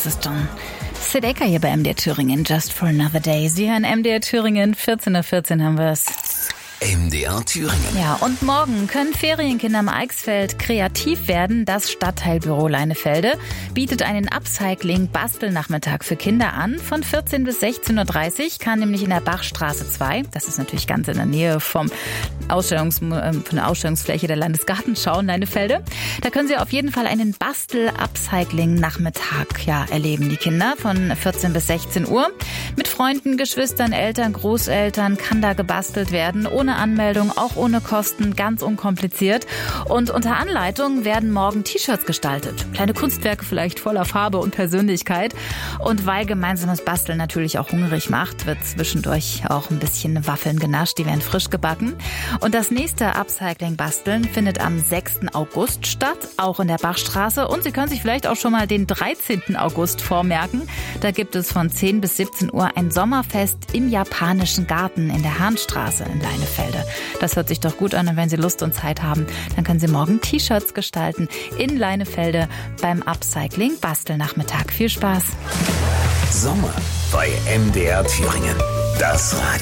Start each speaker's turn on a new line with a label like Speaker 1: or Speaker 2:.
Speaker 1: das ist John Sedeka hier bei MDR Thüringen. Just for another day. Sie hören MDR Thüringen. 14:14 haben wir es.
Speaker 2: MDR Thüringen.
Speaker 1: Ja, und morgen können Ferienkinder am Eichsfeld kreativ werden. Das Stadtteilbüro Leinefelde bietet einen Upcycling-Bastelnachmittag für Kinder an. Von 14 bis 16:30 Uhr kann nämlich in der Bachstraße 2, das ist natürlich ganz in der Nähe von der Ausstellungsfläche der Landesgartenschau in Leinefelde, da können Sie auf jeden Fall einen Bastel-Upcycling-Nachmittag erleben. Die Kinder von 14 bis 16 Uhr. Mit Freunden, Geschwistern, Eltern, Großeltern kann da gebastelt werden. Ohne Anmeldung, auch ohne Kosten, ganz unkompliziert. Und unter Anleitung werden morgen T-Shirts gestaltet. Kleine Kunstwerke vielleicht voller Farbe und Persönlichkeit. Und weil gemeinsames Basteln natürlich auch hungrig macht, wird zwischendurch auch ein bisschen Waffeln genascht. Die werden frisch gebacken. Und das nächste Upcycling-Basteln findet am 6. August statt, auch in der Bachstraße. Und Sie können sich vielleicht auch schon mal den 13. August vormerken. Da gibt es von 10 bis 17 Uhr ein Sommerfest im japanischen Garten in der Hahnstraße in Leinefelde. Das hört sich doch gut an, und wenn Sie Lust und Zeit haben, dann können Sie morgen T-Shirts gestalten in Leinefelde beim Upcycling-Bastelnachmittag. Viel Spaß!
Speaker 2: Sommer bei MDR Thüringen. Das Radio.